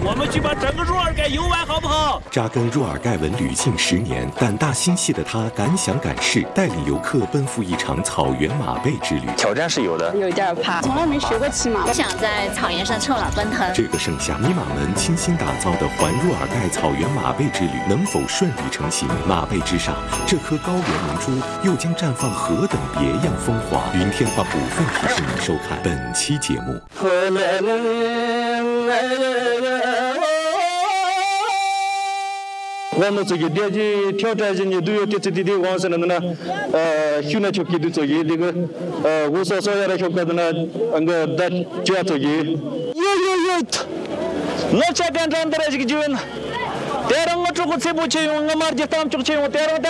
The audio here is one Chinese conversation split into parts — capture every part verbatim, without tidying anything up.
我们去把整个若尔盖游完，好不好？ 扎根若尔盖文旅近十年，胆大心细的他敢想敢试，带领游客奔赴一场草原马背之旅。 挑战是有的， 有点怕，从来没学过骑马， 我想在草原上策马奔腾。 这个盛夏，尼玛们倾心打造的环若尔盖草原马背之旅能否顺利成行？马背之上，这颗高原明珠又将绽放何等别样风华？云天化部分提示您收看本期节目。 我这个电机挑战性的都有这这这往上的呢，呃，训练出去的这个这个呃，我所说要的说的呢，那个的就要这个，有有有，那这边站的这个就呢，但是我这个车不去用，我马上他们就去用，但是的。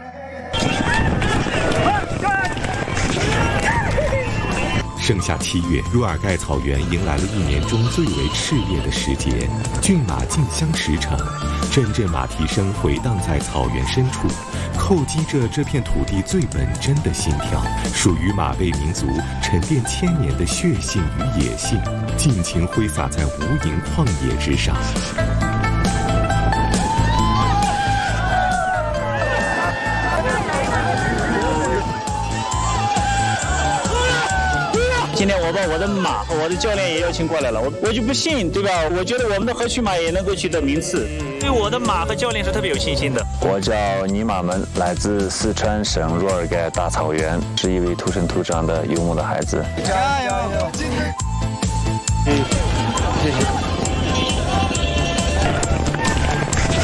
盛夏七月，若尔盖草原迎来了一年中最为炽烈的时节，骏马竞相驰骋，阵阵马蹄声回荡在草原深处，叩击着这片土地最本真的心跳，属于马背民族沉淀千年的血性与野性，尽情挥洒在无垠旷野之上。 今天我把我的马和我的教练也邀请过来了，我我就不信，对吧？我觉得我们的河曲马也能够取得名次， 对我的马和教练是特别有信心的。 我叫尼玛门，来自四川省若尔盖大草原，是一位土生土长的游牧的孩子。 加油！嗯，谢谢。